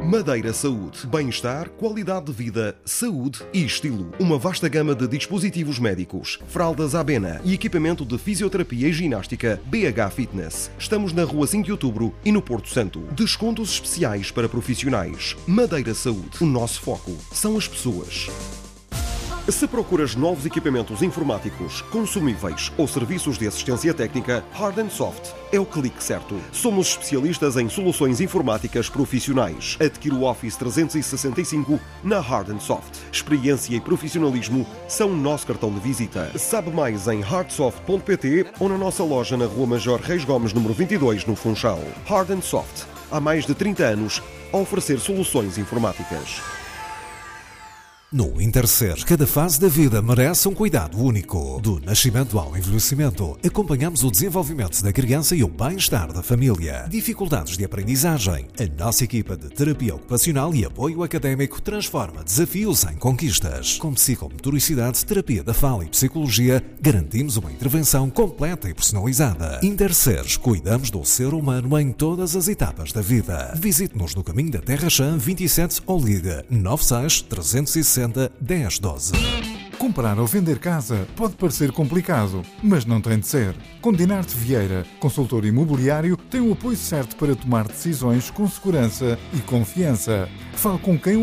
Madeira Saúde. Bem-estar, qualidade de vida, saúde e estilo. Uma vasta gama de dispositivos médicos, fraldas Abena e equipamento de fisioterapia e ginástica BH Fitness. Estamos na Rua 5 de Outubro e no Porto Santo. Descontos especiais para profissionais. Madeira Saúde. O nosso foco são as pessoas. Se procuras novos equipamentos informáticos, consumíveis ou serviços de assistência técnica, Hard & Soft é o clique certo. Somos especialistas em soluções informáticas profissionais. Adquire o Office 365 na Hard & Soft. Experiência e profissionalismo são o nosso cartão de visita. Sabe mais em hardsoft.pt ou na nossa loja na Rua Major Reis Gomes, número 22, no Funchal. Hard & Soft. Há mais de 30 anos a oferecer soluções informáticas. No Intercer, cada fase da vida merece um cuidado único. Do nascimento ao envelhecimento, acompanhamos o desenvolvimento da criança e o bem-estar da família. Dificuldades de aprendizagem. A nossa equipa de terapia ocupacional e apoio académico transforma desafios em conquistas. Com psicomotoricidade, terapia da fala e psicologia, garantimos uma intervenção completa e personalizada. Intercer, cuidamos do ser humano em todas as etapas da vida. Visite-nos no Caminho da Terra Chã 27 ou ligue 96 360 1012. Comprar ou vender casa pode parecer complicado, mas não tem de ser. Com Dinarte Vieira, consultor imobiliário, tem o apoio certo para tomar decisões com segurança e confiança. Fale com quem